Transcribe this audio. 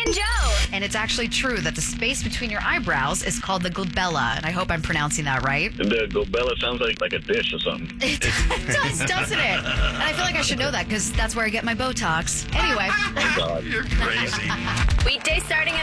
and Joe. And it's actually true that the space between your eyebrows is called the glabella. And I hope I'm pronouncing that right. The glabella sounds like a dish or something. It does, doesn't it? And I feel like I should know that because that's where I get my Botox. Anyway. Oh, God. You're crazy. Weekday starting